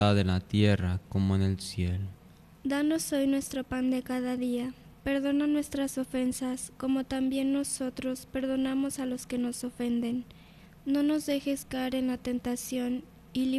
en la tierra como en el cielo. Danos hoy nuestro pan de cada día. Perdona nuestras ofensas, como también nosotros perdonamos a los que nos ofenden. No nos dejes caer en la tentación